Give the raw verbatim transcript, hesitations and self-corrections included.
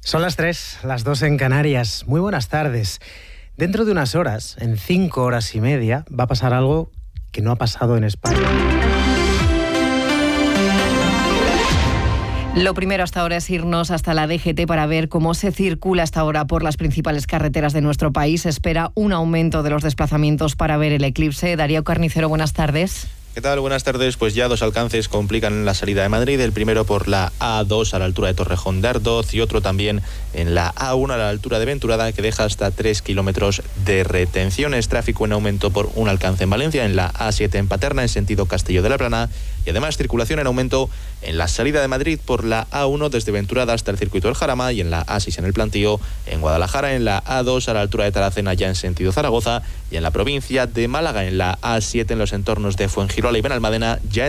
Son las tres, las dos en Canarias. Muy buenas tardes. Dentro de unas horas, en cinco horas y media, va a pasar algo que no ha pasado en España. Lo primero hasta ahora es irnos hasta la D G T para ver cómo se circula hasta ahora por las principales carreteras de nuestro país. Se espera un aumento de los desplazamientos para ver el eclipse. Darío Carnicero, buenas tardes. ¿Qué tal? Buenas tardes. Pues ya dos alcances complican la salida de Madrid. El primero por la A dos a la altura de Torrejón de Ardoz y otro también en la A uno a la altura de Venturada, que deja hasta tres kilómetros de retenciones. Tráfico en aumento por un alcance en Valencia, en la A siete en Paterna en sentido Castillo de la Plana, y además circulación en aumento en la salida de Madrid por la A uno desde Venturada hasta el circuito del Jarama, y en la A seis en el Plantío, en Guadalajara en la A dos a la altura de Taracena ya en sentido Zaragoza, y en la provincia de Málaga en la A siete en los entornos de Fuengirola y Benalmádena ya en